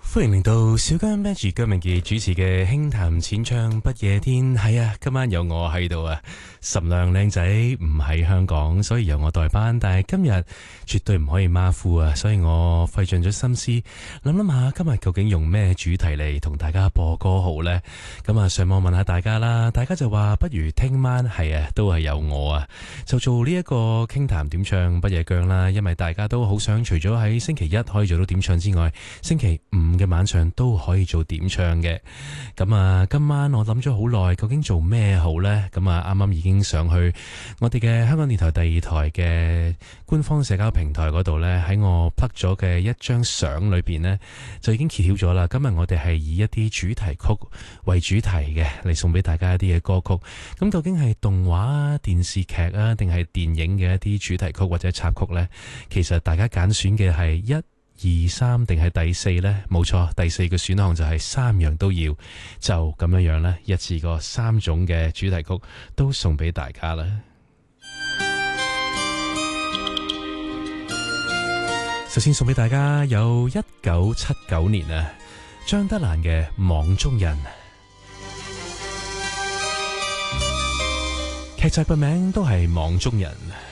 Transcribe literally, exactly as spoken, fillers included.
歡迎嚟到小姜 Magic 姜明傑主持嘅輕談淺唱不夜天。係啊，今晚有我喺度啊，岑亮靚仔唔喺香港，所以由我代班。但係今日絕對唔可以馬虎啊，所以我費盡咗心思諗諗下今日究竟用咩主題嚟同大家播歌好呢？咁啊上網問下大家啦，大家就話不如聽晚係啊，都係有我啊，就做呢一個輕談點唱不夜姜啦。因為大家都好想除咗喺星期一可以做到點唱之外，星期五嘅晚上都可以做點唱嘅。咁啊今晚我諗咗好耐，究竟做咩好呢？咁啊啱啱已經上去我哋嘅香港電台第二台嘅官方社交平台嗰度呢，喺我 plug 咗嘅一張相裏邊呢，就已經揭曉咗啦。今日我哋係以一啲主題曲為主題嘅，嚟送俾大家一啲嘅歌曲。咁究竟係動畫啊、電視劇啊，定係電影嘅一啲主題曲或者插曲呢？其實大家揀選嘅係一二三定係第四呢？冇錯，第四個選項就係三樣都要，就咁樣樣呢，一次過三種嘅主題曲都送俾大家啦。首先送俾大家有一九七九年啊，張德蘭嘅《網中人》，劇集嘅名都係《網中人》。